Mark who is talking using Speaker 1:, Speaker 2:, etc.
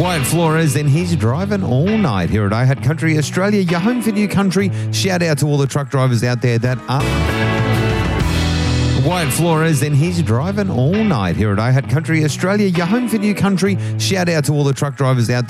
Speaker 1: Wyatt Flores, and he's driving all night here at iHat Country Australia, your home for new country. Shout out to all the truck drivers out there that are... Wyatt Flores, and he's driving all night here at iHat Country Australia, your home for new country. Shout out to all the truck drivers out there.